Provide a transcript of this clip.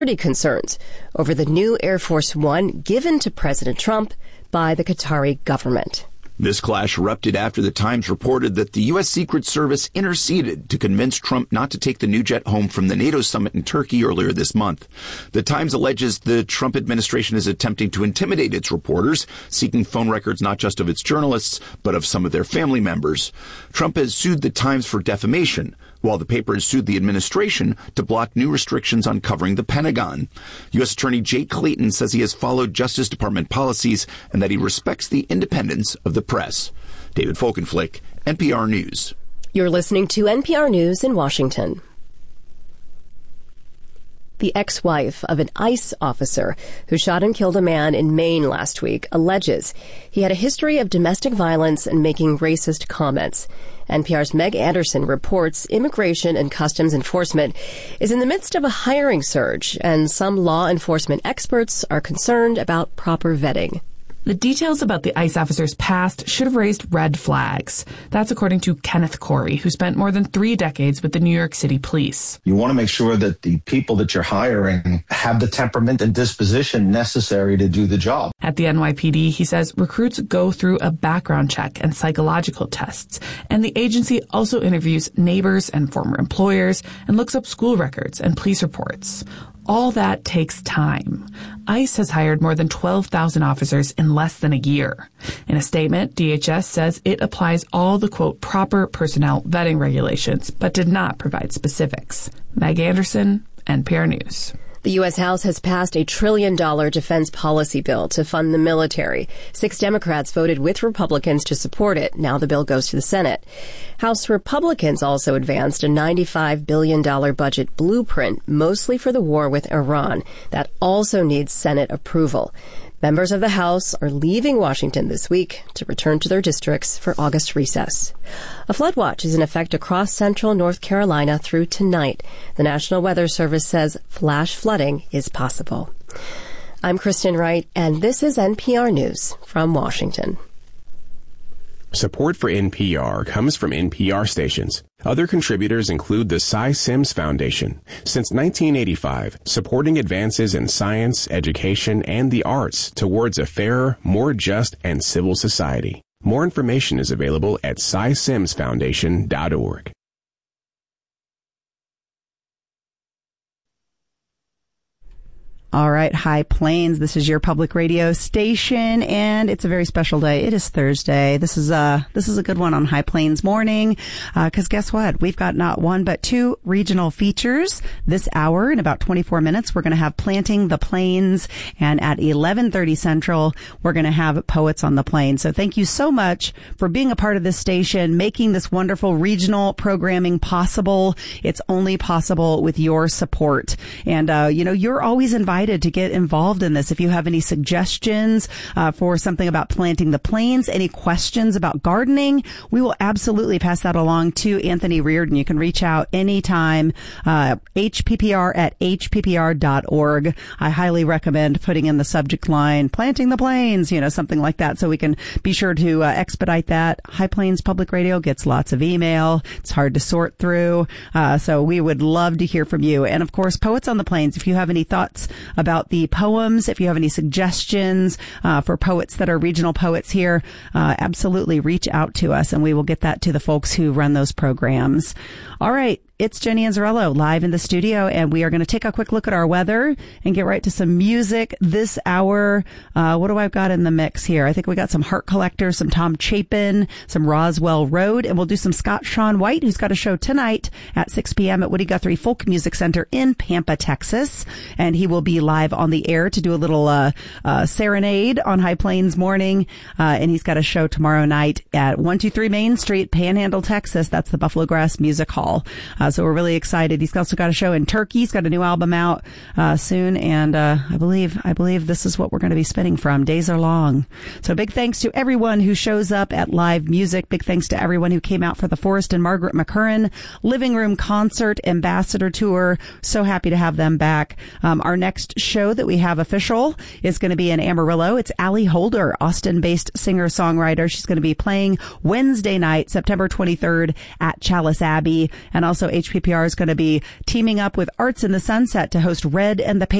concerns over the new Air Force One given to President Trump by the Qatari government. This clash erupted after the Times reported that the U.S. Secret Service interceded to convince Trump not to take the new jet home from the NATO summit in Turkey earlier this month. The Times alleges the Trump administration is attempting to intimidate its reporters, seeking phone records not just of its journalists, but of some of their family members. Trump has sued the Times for defamation, while the paper has sued the administration to block new restrictions on covering the Pentagon. U.S. Attorney Jake Clayton says he has followed Justice Department policies and that he respects the independence of the press. David Folkenflik, NPR News. You're listening to NPR News in Washington. The ex-wife of an ICE officer who shot and killed a man in Maine last week alleges he had a history of domestic violence and making racist comments. NPR's Meg Anderson reports Immigration and Customs Enforcement is in the midst of a hiring surge, and some law enforcement experts are concerned about proper vetting. The details about the ICE officer's past should have raised red flags. That's according to Kenneth Corey, who spent more than 3 decades with the New York City Police. You want to make sure that the people that you're hiring have the temperament and disposition necessary to do the job. At the NYPD, he says recruits go through a background check and psychological tests, and the agency also interviews neighbors and former employers and looks up school records and police reports. All that takes time. ICE has hired more than 12,000 officers in less than a year. In a statement, DHS says it applies all the, quote, proper personnel vetting regulations, but did not provide specifics. Meg Anderson, NPR News. The U.S. House has passed a $1 trillion defense policy bill to fund the military. 6 Democrats voted with Republicans to support it. Now the bill goes to the Senate. House Republicans also advanced a $95 billion budget blueprint, mostly for the war with Iran. That also needs Senate approval. Members of the House are leaving Washington this week to return to their districts for August recess. A flood watch is in effect across central North Carolina through tonight. The National Weather Service says flash flooding is possible. I'm Kristen Wright, and this is NPR News from Washington. Support for NPR comes from NPR stations. Other contributors include the Cy Sims Foundation. Since 1985, supporting advances in science, education, and the arts towards a fairer, more just, and civil society. More information is available at cysimsfoundation.org. All right, High Plains, this is your public radio station, and it's a very special day. It is Thursday. This is a good one on High Plains Morning, because guess what? We've got not one but 2 regional features this hour. In about 24 minutes, we're going to have Planting the Plains, and at 11:30 Central, we're going to have Poets on the Plains. So thank you so much for being a part of this station, making this wonderful regional programming possible. It's only possible with your support. And, you're always invited to get involved in this. If you have any suggestions for something about Planting the Plains, any questions about gardening, we will absolutely pass that along to Anthony Reardon. You can reach out anytime, hppr@hppr.org. I highly recommend putting in the subject line, Planting the Plains, something like that, so we can be sure to expedite that. High Plains Public Radio gets lots of email. It's hard to sort through, so we would love to hear from you. And of course, Poets on the Plains, if you have any thoughts about the poems, if you have any suggestions for poets that are regional poets here, absolutely reach out to us, and we will get that to the folks who run those programs. All right. It's Jenny Anzarello live in the studio, and we are going to take a quick look at our weather and get right to some music this hour. What do I got in the mix here? I think we got some Heart Collector, some Tom Chapin, some Roswell Road, and we'll do some Scott Sean White, who's got a show tonight at 6 p.m. at Woody Guthrie Folk Music Center in Pampa, Texas. And he will be live on the air to do a little serenade on High Plains Morning. And he's got a show tomorrow night at 123 Main Street, Panhandle, Texas. That's the Buffalo Grass Music Hall. So we're really excited. He's also got a show in Turkey. He's got a new album out soon, and I believe this is what we're going to be spinning from. Days Are Long. So big thanks to everyone who shows up at live music. Big thanks to everyone who came out for the Forrest and Margaret McCurran Living Room Concert Ambassador Tour. So happy to have them back. Our next show that we have official is going to be in Amarillo. It's Allie Holder, Austin-based singer-songwriter. She's going to be playing Wednesday night, September 23rd at Chalice Abbey. And also HPPR is going to be teaming up with Arts in the Sunset to host Red and the Paper